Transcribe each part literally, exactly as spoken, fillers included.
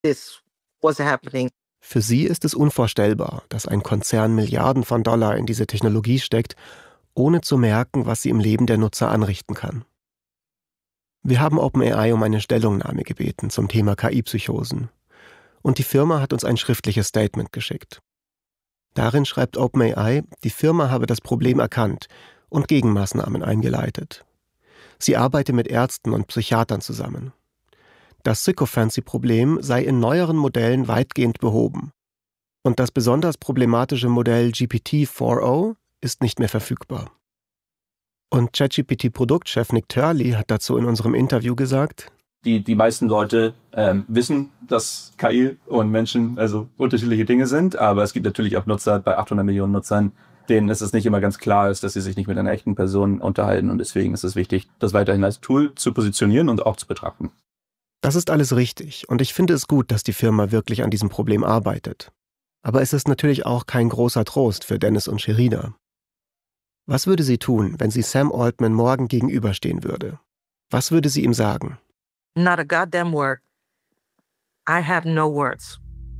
this was happening. Für sie ist es unvorstellbar, dass ein Konzern Milliarden von Dollar in diese Technologie steckt, ohne zu merken, was sie im Leben der Nutzer anrichten kann. Wir haben OpenAI um eine Stellungnahme gebeten zum Thema K I-Psychosen. Und die Firma hat uns ein schriftliches Statement geschickt. Darin schreibt OpenAI, die Firma habe das Problem erkannt und Gegenmaßnahmen eingeleitet. Sie arbeite mit Ärzten und Psychiatern zusammen. Das Sycophancy-Problem sei in neueren Modellen weitgehend behoben. Und das besonders problematische Modell G P T vier Punkt null ist nicht mehr verfügbar. Und ChatGPT-Produktchef Nick Turley hat dazu in unserem Interview gesagt: Die, die meisten Leute ähm, wissen, dass K I und Menschen also unterschiedliche Dinge sind, aber es gibt natürlich auch Nutzer, bei achthundert Millionen Nutzern, denen ist es nicht immer ganz klar ist, dass sie sich nicht mit einer echten Person unterhalten, und deswegen ist es wichtig, das weiterhin als Tool zu positionieren und auch zu betrachten. Das ist alles richtig, und ich finde es gut, dass die Firma wirklich an diesem Problem arbeitet. Aber es ist natürlich auch kein großer Trost für Dennis und Sherida. Was würde sie tun, wenn sie Sam Altman morgen gegenüberstehen würde? Was würde sie ihm sagen? Not a goddamn word. I have no words.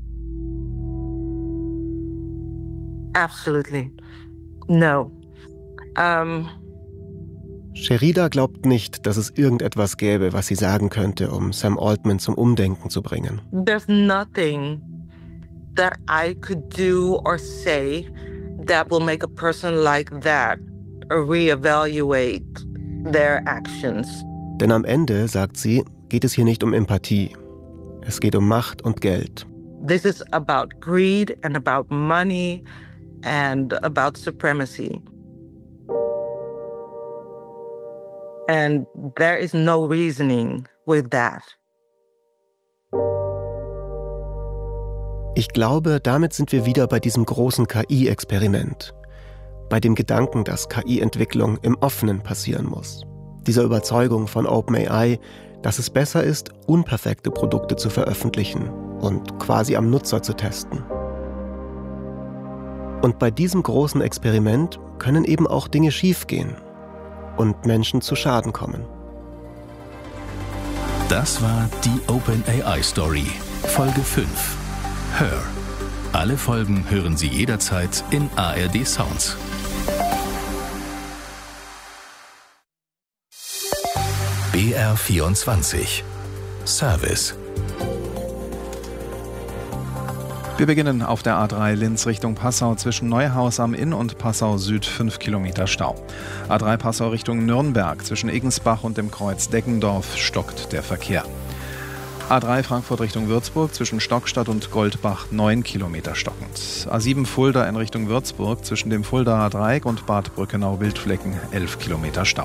Absolutely. No. Um, Sherida glaubt nicht, dass es irgendetwas gäbe, was sie sagen könnte, um Sam Altman zum Umdenken zu bringen. There's nothing that I could do or say that will make a person like that reevaluate their actions. Denn am Ende, sagt sie, geht es hier nicht um Empathie. Es geht um Macht und Geld. This is about greed and about money and about supremacy. And there is no reasoning with that. Ich glaube, damit sind wir wieder bei diesem großen K I-Experiment. Bei dem Gedanken, dass K I-Entwicklung im Offenen passieren muss. Dieser Überzeugung von OpenAI, dass es besser ist, unperfekte Produkte zu veröffentlichen und quasi am Nutzer zu testen. Und bei diesem großen Experiment können eben auch Dinge schiefgehen und Menschen zu Schaden kommen. Das war die OpenAI-Story, Folge fünf. Her. Alle Folgen hören Sie jederzeit in A R D Sounds. B R vierundzwanzig. Service. Wir beginnen auf der A drei Linz Richtung Passau zwischen Neuhaus am Inn und Passau Süd fünf Kilometer Stau. A drei Passau Richtung Nürnberg zwischen Eggensbach und dem Kreuz Deggendorf stockt der Verkehr. A drei Frankfurt Richtung Würzburg zwischen Stockstadt und Goldbach neun Kilometer stockend. A sieben Fulda in Richtung Würzburg zwischen dem Fuldaer Dreieck und Bad Brückenau-Wildflecken elf Kilometer Stau.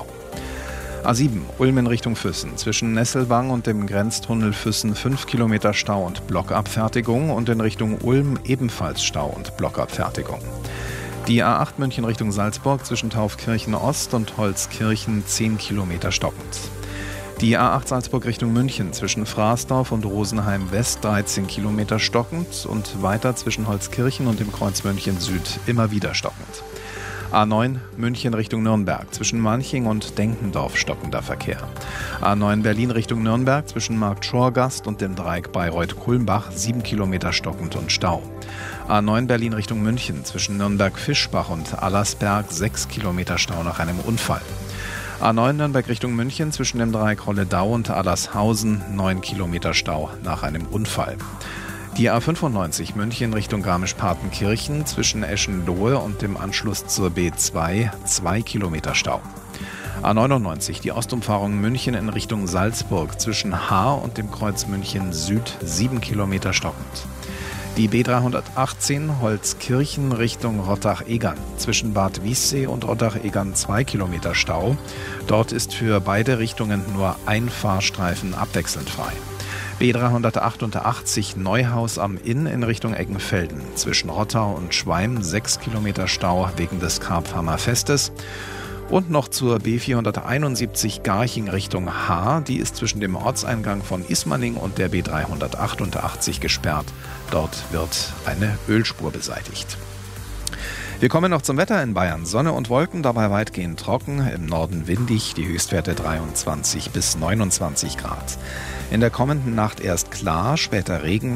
A sieben Ulm in Richtung Füssen zwischen Nesselwang und dem Grenztunnel Füssen fünf Kilometer Stau und Blockabfertigung und in Richtung Ulm ebenfalls Stau und Blockabfertigung. Die A acht München Richtung Salzburg zwischen Taufkirchen Ost und Holzkirchen zehn Kilometer stockend. Die A acht Salzburg Richtung München zwischen Fraßdorf und Rosenheim West dreizehn Kilometer stockend und weiter zwischen Holzkirchen und dem Kreuz München Süd immer wieder stockend. A neun München Richtung Nürnberg zwischen Manching und Denkendorf stockender Verkehr. A neun Berlin Richtung Nürnberg zwischen Markt Schorgast und dem Dreieck Bayreuth-Kulmbach sieben Kilometer stockend und Stau. A neun Berlin Richtung München zwischen Nürnberg-Fischbach und Allersberg sechs Kilometer Stau nach einem Unfall. A neun Nürnberg Richtung München zwischen dem Dreieck Holledau und Allershausen neun Kilometer Stau nach einem Unfall. Die A fünfundneunzig München Richtung Garmisch-Partenkirchen zwischen Eschenlohe und dem Anschluss zur B zwei zwei Kilometer Stau. A neunundneunzig die Ostumfahrung München in Richtung Salzburg zwischen Haar und dem Kreuz München Süd sieben Kilometer stockend. Die B dreihundertachtzehn Holzkirchen Richtung Rottach-Egern zwischen Bad Wiessee und Rottach-Egern zwei Kilometer Stau. Dort ist für beide Richtungen nur ein Fahrstreifen abwechselnd frei. B dreihundertachtundachtzig Neuhaus am Inn in Richtung Eggenfelden zwischen Rottau und Schweim sechs Kilometer Stau wegen des Karpfhammer Festes. Und noch zur B vierhunderteinundsiebzig Garching Richtung Haar, die ist zwischen dem Ortseingang von Ismaning und der B dreihundertachtundachtzig gesperrt. Dort wird eine Ölspur beseitigt. Wir kommen noch zum Wetter in Bayern. Sonne und Wolken, dabei weitgehend trocken, im Norden windig, die Höchstwerte dreiundzwanzig bis neunundzwanzig Grad. In der kommenden Nacht erst klar, später Regen.